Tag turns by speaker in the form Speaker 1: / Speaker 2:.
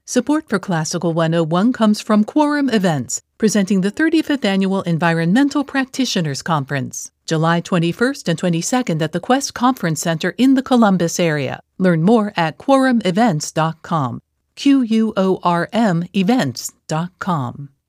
Speaker 1: Support for Classical 101 comes from Quorum Events, presenting the 35th Annual Environmental Practitioners Conference, July 21st and 22nd at the Quest Conference Center in the Columbus area. Learn more at quorumevents.com. QUORM events.com.